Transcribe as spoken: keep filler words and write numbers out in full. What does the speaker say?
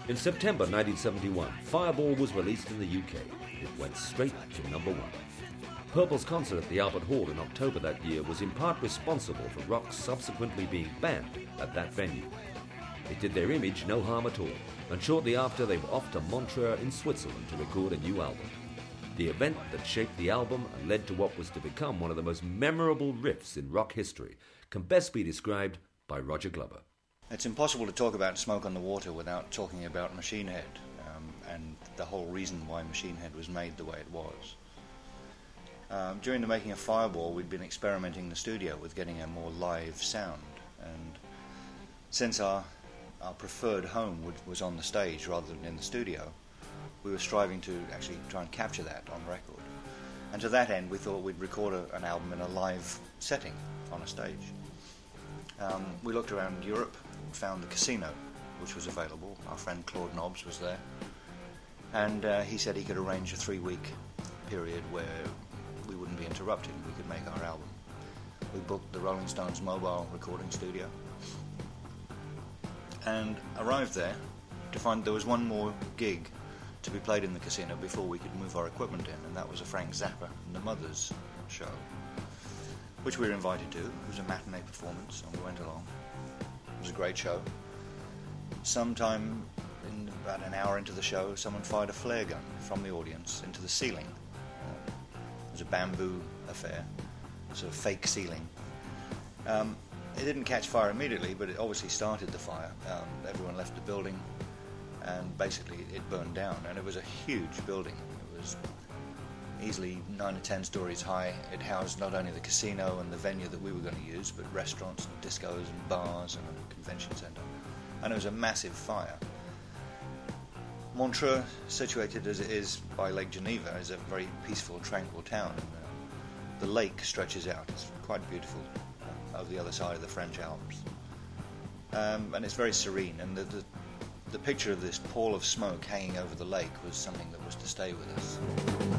In September nineteen seventy-one, Fireball was released in the U K. It went straight to number one. Purple's concert at the Albert Hall in October that year was in part responsible for rock subsequently being banned at that venue. It did their image no harm at all, and shortly after they were off to Montreux in Switzerland to record a new album. The event that shaped the album and led to what was to become one of the most memorable riffs in rock history can best be described by Roger Glover. It's impossible to talk about Smoke on the Water without talking about Machine Head um, and the whole reason why Machine Head was made the way it was. Um, during the making of Fireball, we'd been experimenting in the studio with getting a more live sound, and since our, our preferred home would, was on the stage rather than in the studio, we were striving to actually try and capture that on record. And to that end, we thought we'd record a, an album in a live setting on a stage. Um, we looked around Europe, found the Casino, which was available. Our friend Claude Nobbs was there, and uh, he said he could arrange a three-week period where we wouldn't be interrupted. We could make our album. We booked the Rolling Stones mobile recording studio and arrived there to find there was one more gig to be played in the Casino before we could move our equipment in, and that was a Frank Zappa and the Mothers show, which we were invited to. It was a matinee performance, and we went along. It was a great show. Sometime, in about an hour into the show, someone fired a flare gun from the audience into the ceiling. Uh, it was a bamboo affair, a sort of fake ceiling. Um, it didn't catch fire immediately, but it obviously started the fire. Um, everyone left the building, and basically it burned down. And it was a huge building. It was easily nine or ten stories high. It housed not only the casino and the venue that we were going to use, but restaurants and discos and bars and a convention centre. And it was a massive fire. Montreux, situated as it is by Lake Geneva, is a very peaceful, tranquil town. Uh, the lake stretches out. It's quite beautiful uh, over the other side of the French Alps. Um, and it's very serene. And the, the, the picture of this pall of smoke hanging over the lake was something that was to stay with us.